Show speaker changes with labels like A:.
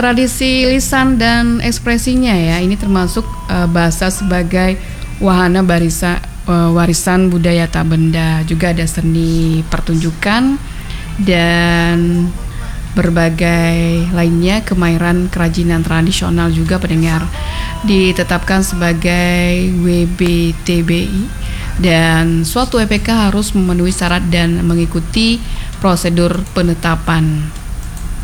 A: Tradisi lisan dan ekspresinya ya, ini termasuk bahasa sebagai wahana warisan budaya tak benda. Juga ada seni pertunjukan dan berbagai lainnya, kemahiran kerajinan tradisional juga pendengar. Ditetapkan sebagai WBTBI dan suatu EPK harus memenuhi syarat dan mengikuti prosedur penetapan.